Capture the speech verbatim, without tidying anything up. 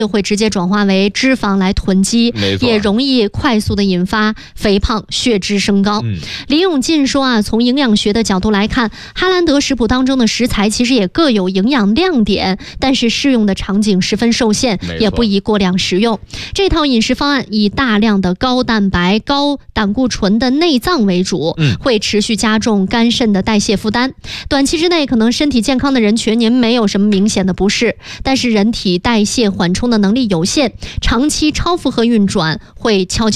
就会直接转化为脂肪来囤积，也容易快速的引发肥胖、血脂升高。嗯、李永进说啊，从营养学的角度来看，哈兰德食谱当中的食材其实也各有营养亮点，但是适用的场景十分受限，也不宜过量食用。这套饮食方案以大量的高蛋白、高胆固醇的内脏为主，嗯、会持续加重肝肾的代谢负担。短期之内，可能身体健康的人群您没有什么明显的不适，但是人体代谢缓冲的能力有限，长期超负荷运转会悄悄